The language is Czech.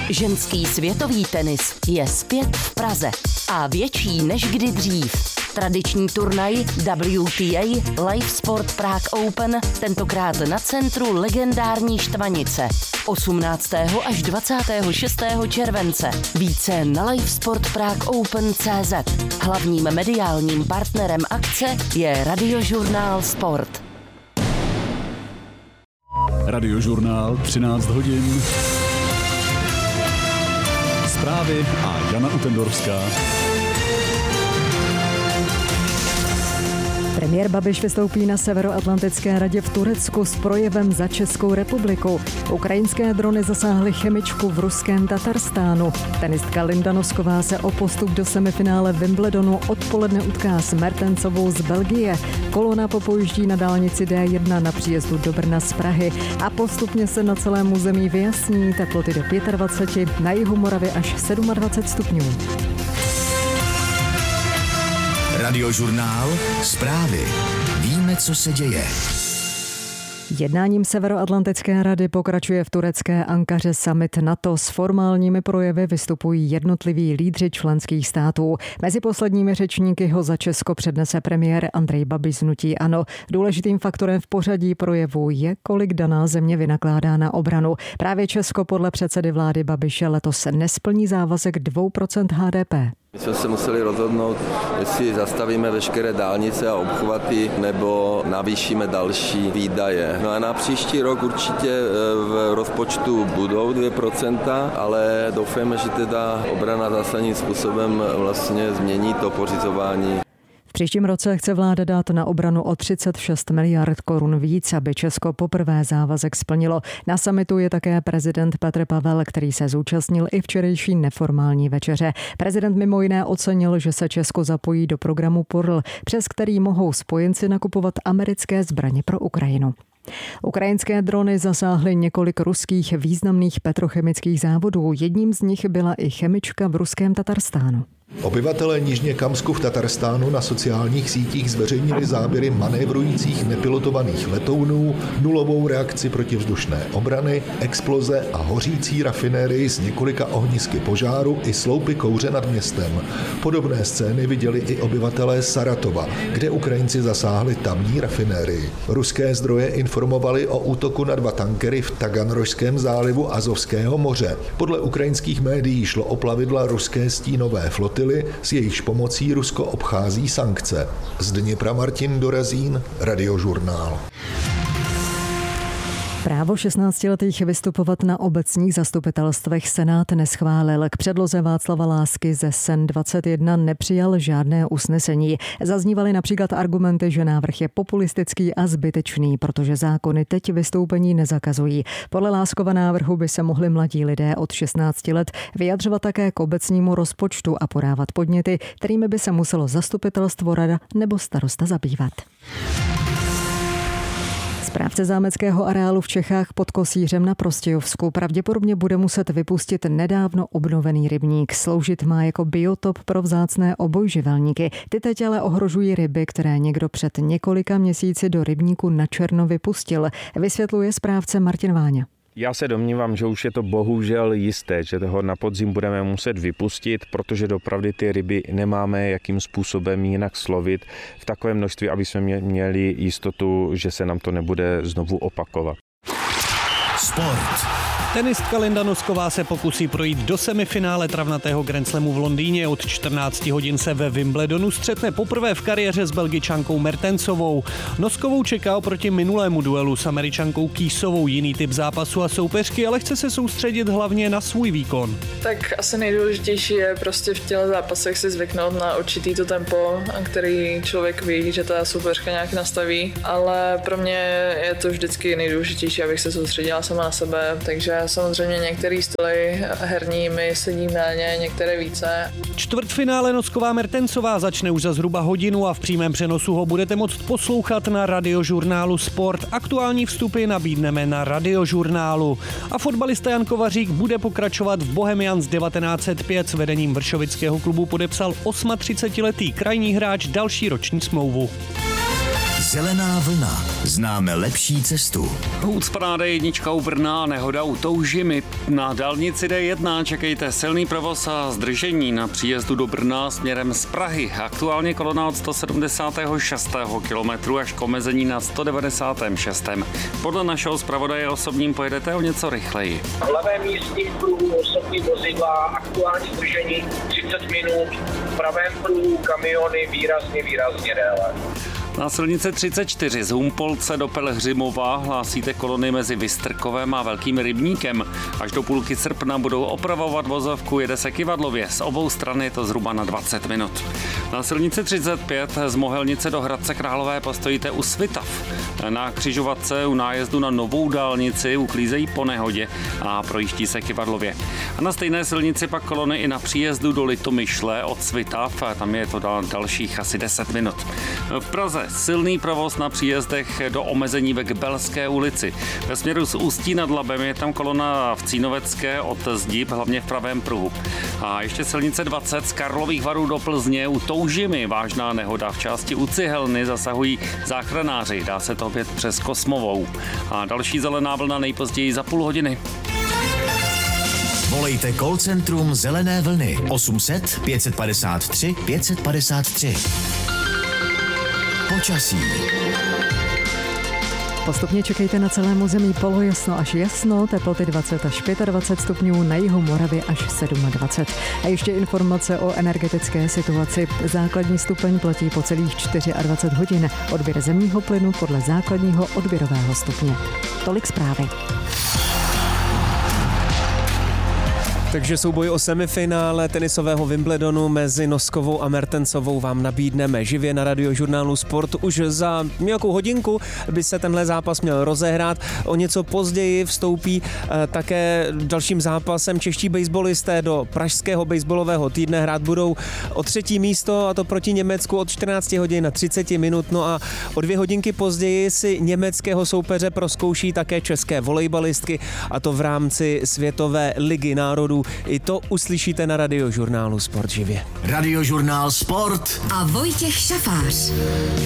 Ženský světový tenis je zpět v Praze a větší než kdy dřív. Tradiční turnaj WTA Live Sport Prague Open tentokrát na centru legendární Štvanice. 18. až 26. července. Více na livesportpragueopen.cz. Hlavním mediálním partnerem akce je Radiožurnál Sport. Radiožurnál 13 hodin. Zprávy a Jana Utendorská. Premiér Babiš vystoupí na Severoatlantické radě v Turecku s projevem za Českou republiku. Ukrajinské drony zasáhly chemičku v ruském Tatarstánu. Tenistka Linda Nosková se o postup do semifinále Wimbledonu odpoledne utká s Mertensovou z Belgie. Kolona popojíždí na dálnici D1 na příjezdu do Brna z Prahy a postupně se na celém území vyjasní teploty do 25, na jihu Moravy až 27 stupňů. Radiožurnál, zprávy. Víme, co se děje. Jednáním Severoatlantické rady pokračuje v turecké Ankaře summit NATO. S formálními projevy vystupují jednotliví lídři členských států. Mezi posledními řečníky ho za Česko přednese premiér Andrej Babiš z hnutí ANO. Důležitým faktorem v pořadí projevu je, kolik daná země vynakládá na obranu. Právě Česko podle předsedy vlády Babiše letos nesplní závazek 2% HDP. My jsme se museli rozhodnout, jestli zastavíme veškeré dálnice a obchvaty, nebo navýšíme další výdaje. No a na příští rok určitě v rozpočtu budou 2%, ale doufáme, že teda obrana zásadním způsobem vlastně změní to pořizování. V příštím roce chce vláda dát na obranu o 36 miliard korun víc, aby Česko poprvé závazek splnilo. Na summitu je také prezident Petr Pavel, který se zúčastnil i včerejší neformální večeře. Prezident mimo jiné ocenil, že se Česko zapojí do programu Pearl, přes který mohou spojenci nakupovat americké zbraně pro Ukrajinu. Ukrajinské drony zasáhly několik ruských významných petrochemických závodů. Jedním z nich byla i chemička v ruském Tatarstánu. Obyvatelé Nižněkamsku v Tatarstánu na sociálních sítích zveřejnili záběry manévrujících nepilotovaných letounů, nulovou reakci protivzdušné obrany, exploze a hořící rafinérii s několika ohnisky požáru i sloupy kouře nad městem. Podobné scény viděli i obyvatelé Saratova, kde Ukrajinci zasáhli tamní rafinérii. Ruské zdroje informovali o útoku na 2 tankery v Taganrožském zálivu Azovského moře. Podle ukrajinských médií šlo o plavidla ruské stínové flotily, s jejichž pomocí Rusko obchází sankce. Z Dněpra Martin Dorazín, Radiožurnál. Právo 16letých vystupovat na obecních zastupitelstvech Senát neschválil. K předloze Václava Lásky ze SEN 21 nepřijal žádné usnesení. Zaznívaly například argumenty, že návrh je populistický a zbytečný, protože zákony teď vystoupení nezakazují. Podle Láskova návrhu by se mohli mladí lidé od 16 let vyjadřovat také k obecnímu rozpočtu a podávat podněty, kterými by se muselo zastupitelstvo, rada nebo starosta zabývat. Správce zámeckého areálu v Čechách pod Kosířem na Prostějovsku pravděpodobně bude muset vypustit nedávno obnovený rybník. Sloužit má jako biotop pro vzácné obojživelníky. Ty teď ale ohrožují ryby, které někdo před několika měsíci do rybníku na černo vypustil. Vysvětluje správce Martin Váňa. Já se domnívám, že už je to bohužel jisté, že toho na podzim budeme muset vypustit, protože dopravdy ty ryby nemáme jakým způsobem jinak slovit v takovém množství, aby jsme měli jistotu, že se nám to nebude znovu opakovat. Sport. Tenistka Linda Nosková se pokusí projít do semifinále travnatého Grand Slamu v Londýně. Od 14 hodin se ve Wimbledonu střetne poprvé v kariéře s Belgičankou Mertensovou. Noskovou čeká oproti minulému duelu s Američankou Keysovou jiný typ zápasu a soupeřky, ale chce se soustředit hlavně na svůj výkon. Tak asi nejdůležitější je prostě v těle zápasech si zvyknout na určitý to tempo, který člověk ví, že ta soupeřka nějak nastaví, ale pro mě je to vždycky nejdůležitější, abych se soustředila sama na sebe, takže samozřejmě některé styly herní mi sedí méně, některé více. Čtvrtfinále Nosková Mertensová začne už za zhruba hodinu a v přímém přenosu ho budete moct poslouchat na Radiožurnálu Sport. Aktuální vstupy nabídneme na Radiožurnálu. A fotbalista Jan Kovařík bude pokračovat v Bohemians 1905. S vedením vršovického klubu podepsal 38letý krajní hráč další roční smlouvu. Zelená vlna. Známe lepší cestu. Ucpaná jednička u Brna, nehoda u Toužimy. Na dálnici D1 čekejte silný provoz a zdržení na příjezdu do Brna směrem z Prahy. Aktuálně kolona od 176. kilometru až k omezení na 196. Podle našeho zpravodaje osobním pojedete o něco rychleji. V levém místním pruhu osobní vozidla aktuální zdržení 30 minut, v pravém pruhu kamiony výrazně déle. Na silnici 34 z Humpolce do Pelhřimova hlásíte kolony mezi Vystrkovem a Velkým Rybníkem. Až do půlky srpna budou opravovat vozovku, jede se kyvadlově. Z obou stran je to zhruba na 20 minut. Na silnici 35 z Mohelnice do Hradce Králové postojíte u Svitav. Na křižovatce u nájezdu na novou dálnici uklízejí po nehodě a projíždí se kyvadlově. A na stejné silnici pak kolony i na příjezdu do Litomyšle od Svitav, tam je to dalších asi 10 minut. V Praze silný provoz na příjezdech do omezení ve Kbelské ulici. Ve směru z Ústí nad Labem je tam kolona v Cínovecké od Zdib, hlavně v pravém pruhu. A ještě silnice 20 z Karlových Varů do Plzně u Toužimy. Vážná nehoda v části u Cihelny, zasahují záchranáři. Dá se to opět přes Kosmovou. A další zelená vlna nejpozději za půl hodiny. Volejte call centrum Zelené vlny 800 553 553. Počasí. Postupně čekejte na celém území polojasno až jasno, teploty 20 až 25 stupňů, na jihu Moravy až 27. A ještě informace o energetické situaci. Základní stupeň platí po celých 24 hodin. Odběr zemního plynu podle základního odběrového stupně. Tolik zprávy. Takže souboj o semifinále tenisového Wimbledonu mezi Noskovou a Mertensovou vám nabídneme živě na Radiožurnálu Sport. Už za nějakou hodinku by se tenhle zápas měl rozehrát. O něco později vstoupí také dalším zápasem čeští basebalisté do pražského baseballového týdne. Hrát budou o 3. místo, a to proti Německu od 14 hodin na 30 minut. No a o 2 hodinky později si německého soupeře prozkouší také české volejbalistky, a to v rámci Světové ligy národů. I to uslyšíte na Radiožurnálu Sport živě. Radiožurnál Sport a Vojtěch Šafář.